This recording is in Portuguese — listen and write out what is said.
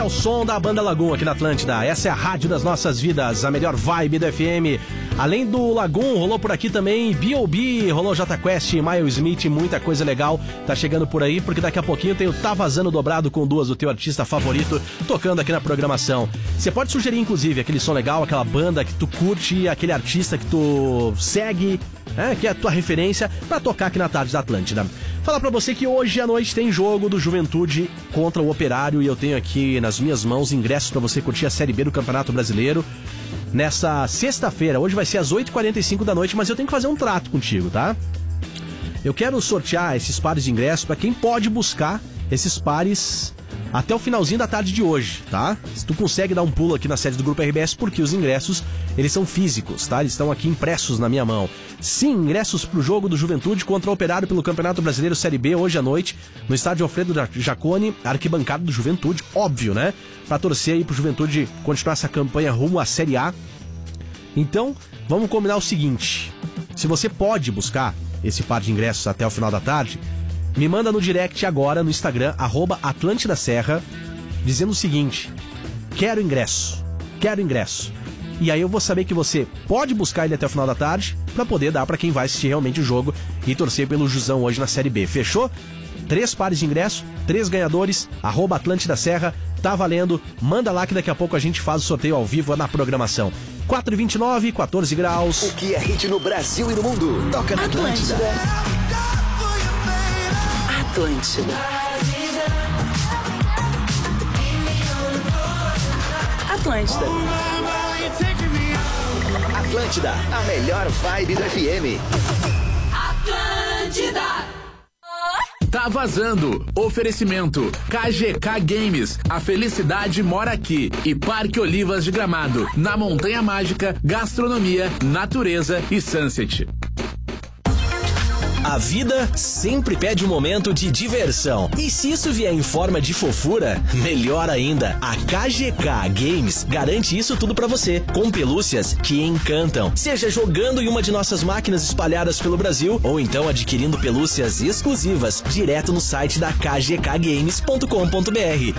É o som da Banda Lagoon aqui na Atlântida. Essa é a rádio das nossas vidas, a melhor vibe do FM. Além do Lagoon, rolou por aqui também B.O.B., rolou Jota Quest, Miles Smith, muita coisa legal tá chegando por aí, porque daqui a pouquinho tem o Tá Vazando dobrado com duas do teu artista favorito tocando aqui na programação. Você pode sugerir, inclusive, aquele som legal, aquela banda que tu curte, aquele artista que tu segue, que é a tua referência, pra tocar aqui na tarde da Atlântida. Falar pra você que hoje à noite tem jogo do Juventude contra o Operário e eu tenho aqui nas minhas mãos ingressos pra você curtir a Série B do Campeonato Brasileiro nessa sexta-feira. Hoje vai ser às 8h45 da noite, mas eu tenho que fazer um trato contigo, tá? Eu quero sortear esses pares de ingressos pra quem pode buscar esses pares até o finalzinho da tarde de hoje, tá? Se tu consegue dar um pulo aqui na sede do Grupo RBS, porque os ingressos, eles são físicos, tá? Eles estão aqui impressos na minha mão. Sim, ingressos pro jogo do Juventude contra o Operário pelo Campeonato Brasileiro Série B, hoje à noite, no estádio Alfredo Jaconi, arquibancada do Juventude, óbvio, né? Pra torcer aí pro Juventude continuar essa campanha rumo à Série A. Então, vamos combinar o seguinte: se você pode buscar esse par de ingressos até o final da tarde, me manda no direct agora no Instagram, @AtlântidaSerra, dizendo o seguinte: quero ingresso. E aí eu vou saber que você pode buscar ele até o final da tarde pra poder dar pra quem vai assistir realmente o jogo e torcer pelo Jusão hoje na Série B. Fechou? 3 pares de ingresso, 3 ganhadores, @AtlântidaSerra, tá valendo. Manda lá que daqui a pouco a gente faz o sorteio ao vivo na programação. 4h29, 14 graus. O que é hit no Brasil e no mundo? Toca na Atlântida. Atlântida. Atlântida. Atlântida, a melhor vibe do FM. Atlântida. Tá vazando. Oferecimento KGK Games. A felicidade mora aqui. E Parque Olivas de Gramado. Na Montanha Mágica, gastronomia, natureza e sunset. A vida sempre pede um momento de diversão. E se isso vier em forma de fofura, melhor ainda. A KGK Games garante isso tudo pra você, com pelúcias que encantam. Seja jogando em uma de nossas máquinas espalhadas pelo Brasil, ou então adquirindo pelúcias exclusivas direto no site da kgkgames.com.br.